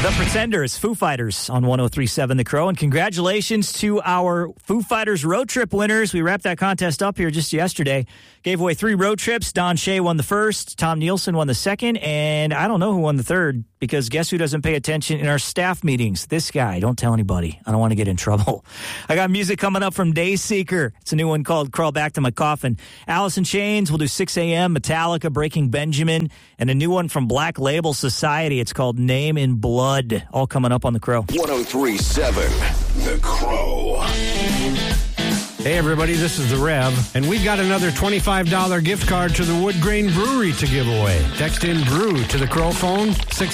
The Pretenders, Foo Fighters on 103.7 The Crow. And congratulations to our Foo Fighters road trip winners. We wrapped that contest up here just yesterday. Gave away 3 road trips. Don Shea won the first. Tom Nielsen won the second. And I don't know who won the third, because guess who doesn't pay attention in our staff meetings? This guy. Don't tell anybody. I don't want to get in trouble. I got music coming up from Dayseeker. It's a new one called Crawl Back to My Coffin. Alice in Chains will do 6 a.m. Metallica, Breaking Benjamin. And a new one from Black Label Society. It's called Name in Blood. All coming up on The Crow. 103.7 The Crow. Hey everybody, this is The Rev, and we've got another $25 gift card to the Wood Grain Brewery to give away. Text in BREW to the Crow phone,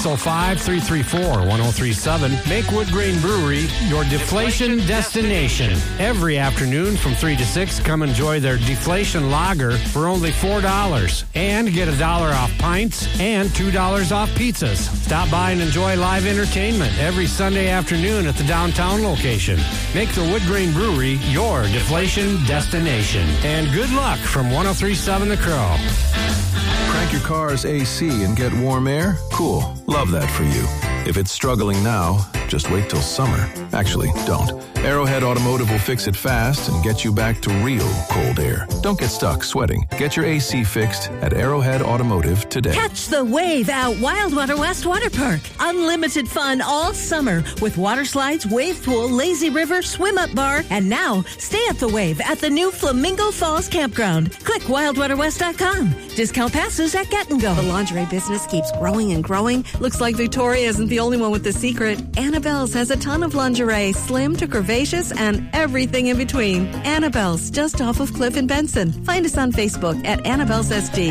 605-334-1037. Make Wood Grain Brewery your deflation destination. Every afternoon from 3 to 6, come enjoy their deflation lager for only $4. And get $1 off pints and $2 off pizzas. Stop by and enjoy live entertainment every Sunday afternoon at the downtown location. Make the Wood Grain Brewery your deflation destination. And good luck from 103.7 The Crow. Crank your car's AC and get warm air? Cool. Love that for you. If it's struggling now, just wait till summer. Actually, don't. Arrowhead Automotive will fix it fast and get you back to real cold air. Don't get stuck sweating. Get your AC fixed at Arrowhead Automotive today. Catch the wave at Wildwater West Water Park. Unlimited fun all summer with water slides, wave pool, lazy river, swim-up bar, and now stay at the wave at the new Flamingo Falls Campground. Click wildwaterwest.com. Discount passes at Get and Go. The lingerie business keeps growing and growing. Looks like Victoria isn't the only one with the secret. Annabelle's has a ton of lingerie, slim to curvaceous and everything in between. Annabelle's, just off of Cliff and Benson. Find us on Facebook at Annabelle's SD.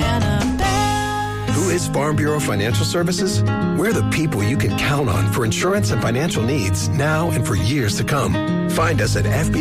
Who is Farm Bureau Financial Services? We're the people you can count on for insurance and financial needs now and for years to come. Find us at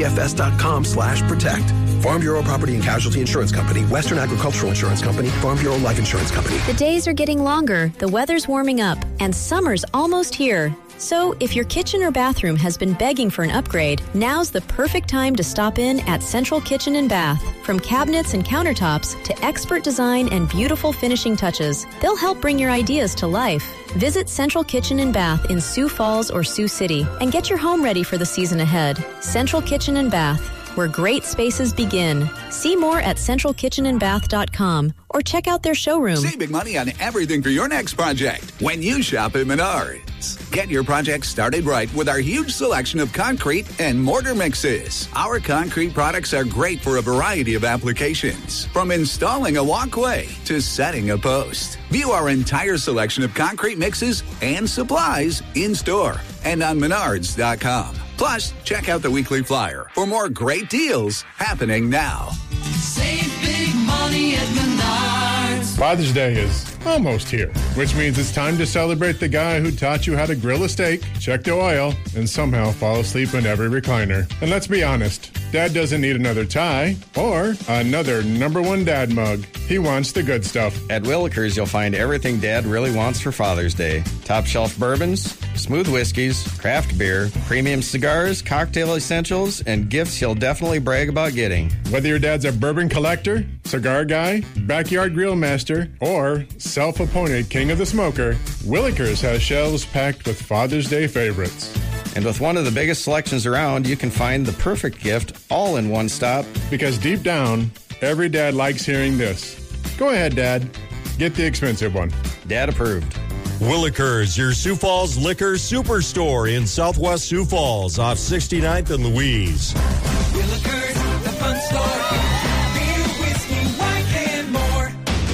fbfs.com/protect. Farm Bureau Property and Casualty Insurance Company, Western Agricultural Insurance Company, Farm Bureau Life Insurance Company. The days are getting longer, the weather's warming up, and summer's almost here. So, if your kitchen or bathroom has been begging for an upgrade, now's the perfect time to stop in at Central Kitchen and Bath. From cabinets and countertops to expert design and beautiful finishing touches, they'll help bring your ideas to life. Visit Central Kitchen and Bath in Sioux Falls or Sioux City and get your home ready for the season ahead. Central Kitchen and Bath, where great spaces begin. See more at centralkitchenandbath.com or check out their showroom. Save big money on everything for your next project when you shop at Menards. Get your project started right with our huge selection of concrete and mortar mixes. Our concrete products are great for a variety of applications, from installing a walkway to setting a post. View our entire selection of concrete mixes and supplies in-store and on Menards.com. Plus, check out the weekly flyer for more great deals happening now. Save big money at Menards. Father's Day is almost here, which means it's time to celebrate the guy who taught you how to grill a steak, check the oil, and somehow fall asleep in every recliner. And let's be honest, Dad doesn't need another tie or another #1 dad mug. He wants the good stuff. At Willikers, you'll find everything Dad really wants for Father's Day. Top shelf bourbons, smooth whiskeys, craft beer, premium cigars, cocktail essentials, and gifts he'll definitely brag about getting. Whether your dad's a bourbon collector, cigar guy, backyard grill master, or self-appointed king of the smoker, Willikers has shelves packed with Father's Day favorites. And with one of the biggest selections around, you can find the perfect gift all in one stop. Because deep down, every dad likes hearing this. Go ahead, Dad. Get the expensive one. Dad approved. Willikers, your Sioux Falls liquor superstore in Southwest Sioux Falls off 69th and Louise. Willikers, the fun store. Beer, whiskey, wine, and more.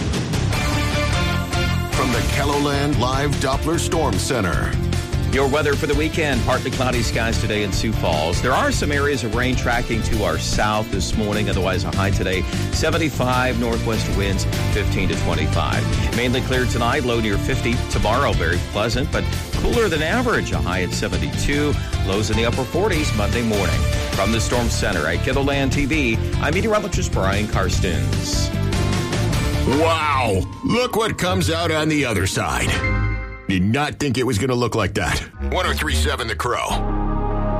From the Kelloland Live Doppler Storm Center. Your weather for the weekend, partly cloudy skies today in Sioux Falls. There are some areas of rain tracking to our south this morning, otherwise a high today, 75, northwest winds 15 to 25. Mainly clear tonight, low near 50. Tomorrow, very pleasant, but cooler than average, a high at 72. Lows in the upper 40s Monday morning. From the Storm Center at Kettleland TV, I'm meteorologist Brian Karstens. Wow! Look what comes out on the other side. Did not think it was going to look like that. 103.7 The Crow.